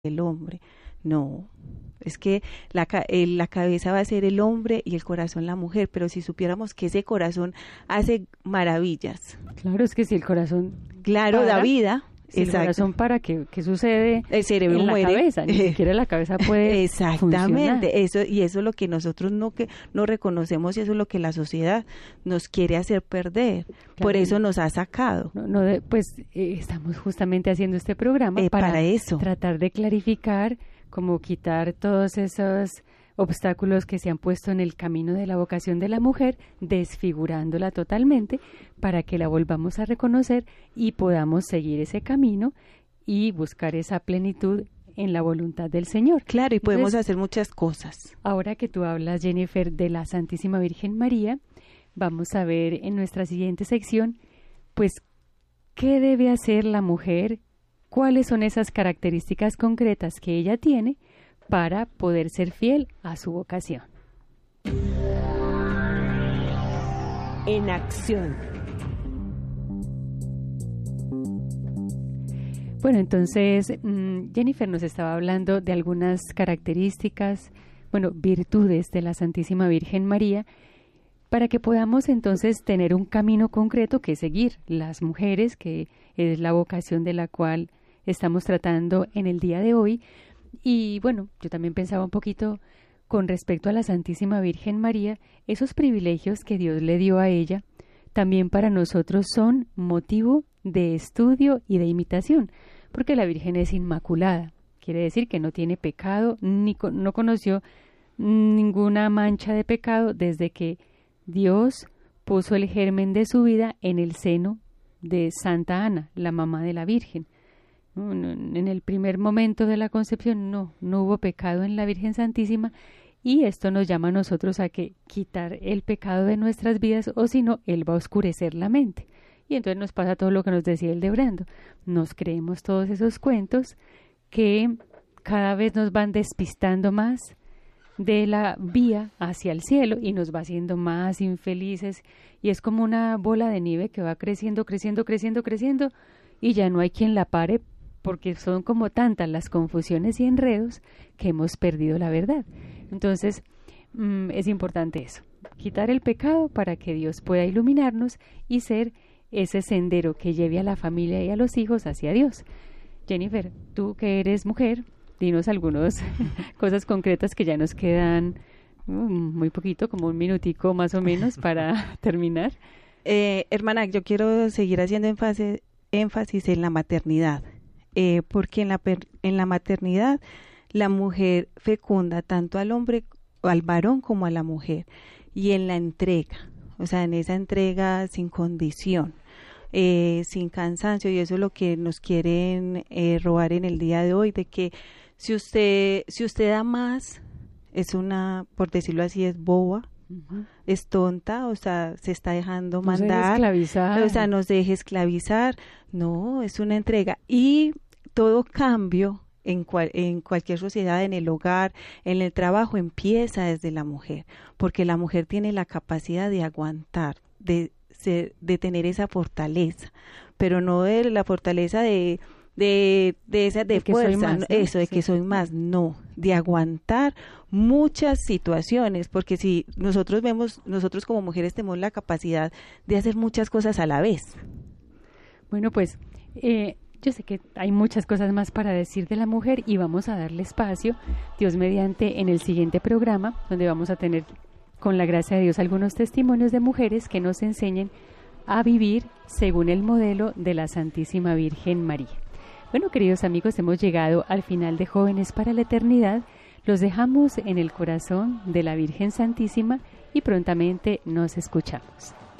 el hombre. No, es que la cabeza va a ser el hombre y el corazón la mujer, pero si supiéramos que ese corazón hace maravillas. Claro, es que si el corazón Claro, da vida. si el corazón para, ¿qué sucede? El cerebro en muere. La cabeza, ni siquiera la cabeza puede Exactamente, funcionar. eso es lo que nosotros no reconocemos y eso es lo que la sociedad nos quiere hacer perder. Claro. Por eso nos ha sacado. Estamos justamente haciendo este programa para eso. Tratar de clarificar, como quitar todos esos obstáculos que se han puesto en el camino de la vocación de la mujer, desfigurándola totalmente, para que la volvamos a reconocer y podamos seguir ese camino y buscar esa plenitud en la voluntad del Señor. Claro, y podemos hacer muchas cosas. Ahora que tú hablas, Jennifer, de la Santísima Virgen María, vamos a ver en nuestra siguiente sección, pues, ¿qué debe hacer la mujer? ¿Cuáles son esas características concretas que ella tiene para poder ser fiel a su vocación? En acción. Bueno, entonces Jennifer nos estaba hablando de algunas características, virtudes de la Santísima Virgen María, para que podamos entonces tener un camino concreto que seguir las mujeres, que es la vocación de la cual estamos tratando en el día de hoy. Y bueno, yo también pensaba un poquito con respecto a la Santísima Virgen María, esos privilegios que Dios le dio a ella, también para nosotros son motivo de estudio y de imitación, porque la Virgen es inmaculada, quiere decir que no tiene pecado, no conoció ninguna mancha de pecado desde que Dios puso el germen de su vida en el seno de Santa Ana, la mamá de la Virgen. En el primer momento de la concepción no hubo pecado en la Virgen Santísima, y esto nos llama a nosotros a que quitar el pecado de nuestras vidas, o si no, Él va a oscurecer la mente. Y entonces nos pasa todo lo que nos decía Hildebrando. Nos creemos todos esos cuentos que cada vez nos van despistando más de la vía hacia el cielo y nos va haciendo más infelices, y es como una bola de nieve que va creciendo, creciendo, creciendo, creciendo, y ya no hay quien la pare, porque son como tantas las confusiones y enredos que hemos perdido la verdad. Entonces, es importante eso, quitar el pecado para que Dios pueda iluminarnos y ser ese sendero que lleve a la familia y a los hijos hacia Dios. Jennifer, tú que eres mujer, dinos algunas cosas concretas, que ya nos quedan muy poquito, como un minutico más o menos para terminar. Hermana, yo quiero seguir haciendo énfasis en la maternidad. Porque en la maternidad la mujer fecunda tanto al hombre, al varón, como a la mujer, y en la entrega, o sea, en esa entrega sin condición, sin cansancio, y eso es lo que nos quieren robar en el día de hoy, de que si usted da más, es una, por decirlo así, es boba, es tonta, o sea, se está dejando mandar, o sea, no se deje esclavizar. No, es una entrega. Y todo cambio en cualquier sociedad, en el hogar, en el trabajo, empieza desde la mujer, porque la mujer tiene la capacidad de aguantar, de tener esa fortaleza, pero no de la fortaleza de fuerza, ¿no? Eso de que soy más, no, de aguantar muchas situaciones, porque si nosotros como mujeres tenemos la capacidad de hacer muchas cosas a la vez. Bueno, pues yo sé que hay muchas cosas más para decir de la mujer, y vamos a darle espacio, Dios mediante, en el siguiente programa, donde vamos a tener, con la gracia de Dios, algunos testimonios de mujeres que nos enseñen a vivir según el modelo de la Santísima Virgen María. Bueno, queridos amigos, hemos llegado al final de Jóvenes para la Eternidad. Los dejamos en el corazón de la Virgen Santísima y prontamente nos escuchamos.